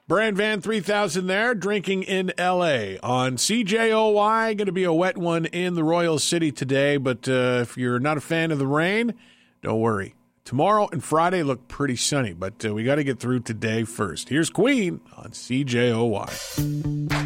Brand Van 3000 there, drinking in L.A. on CJOY. Going to be a wet one in the Royal City today, but if you're not a fan of the rain, don't worry. Tomorrow and Friday look pretty sunny, but we got to get through today first. Here's Queen on CJOY.